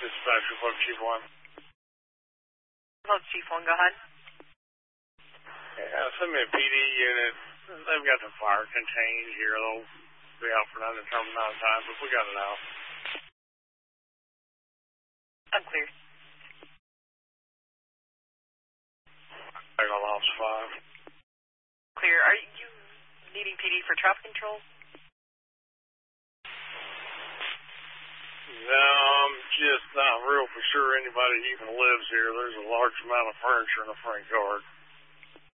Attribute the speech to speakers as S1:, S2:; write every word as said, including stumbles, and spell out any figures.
S1: Dispatch report, Chief one.
S2: Hello, Chief one, go ahead.
S1: Yeah, send me a P D unit. They've got the fire contained here. They'll be out for an undetermined amount of time, but we got it out.
S2: Unclear.
S1: I got lost five.
S2: Clear. Are you needing P D for traffic control?
S1: No, I'm just not real for sure anybody even lives here. There's a large amount of furniture in the front yard.